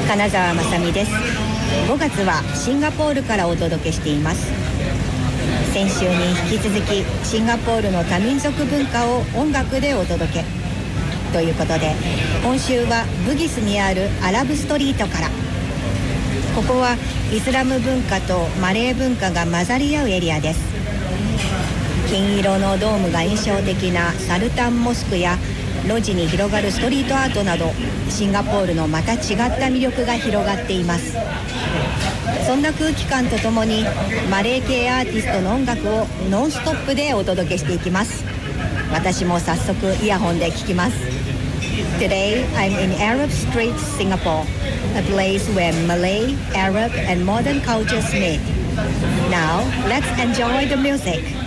金沢まさみです。5月はシンガポールからお届けしています。先週に引き続きシンガポールの多民族文化を音楽でお届けということで、今週はブギスにあるアラブストリートから。ここはイスラム文化とマレー文化が混ざり合うエリアです。金色のドームが印象的なサルタンモスクや路地に広がるストリートアートなど、シンガポールのまた違った魅力が広がっています。そんな空気感とともにマレー系アーティストの音楽をノンストップでお届けしていきます。私も早速イヤホンで聴きます。 Today I'm in Arab Street, Singapore, a place where Malay, Arab and modern cultures meet. Now let's enjoy the music.